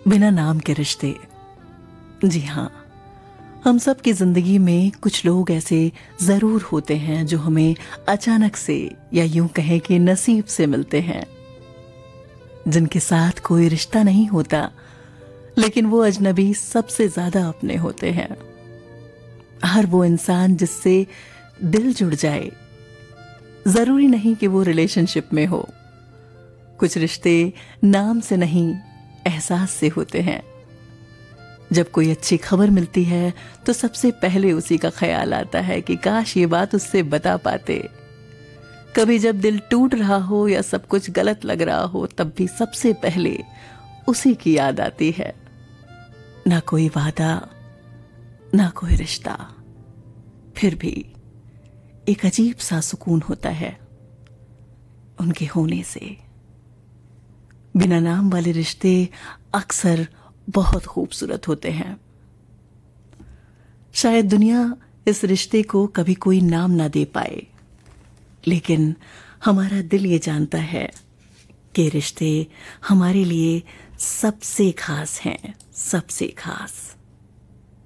बिना नाम के रिश्ते। जी हाँ, हम सब की जिंदगी में कुछ लोग ऐसे जरूर होते हैं जो हमें अचानक से या यूं कहें कि नसीब से मिलते हैं, जिनके साथ कोई रिश्ता नहीं होता लेकिन वो अजनबी सबसे ज्यादा अपने होते हैं। हर वो इंसान जिससे दिल जुड़ जाए, जरूरी नहीं कि वो रिलेशनशिप में हो। कुछ रिश्ते नाम से नहीं, एहसास से होते हैं। जब कोई अच्छी खबर मिलती है तो सबसे पहले उसी का ख्याल आता है कि काश ये बात उससे बता पाते। कभी जब दिल टूट रहा हो या सब कुछ गलत लग रहा हो, तब भी सबसे पहले उसी की याद आती है। ना कोई वादा, ना कोई रिश्ता, फिर भी एक अजीब सा सुकून होता है उनके होने से। बिना नाम वाले रिश्ते अक्सर बहुत खूबसूरत होते हैं। शायद दुनिया इस रिश्ते को कभी कोई नाम ना दे पाए, लेकिन हमारा दिल ये जानता है कि रिश्ते हमारे लिए सबसे खास हैं, सबसे खास।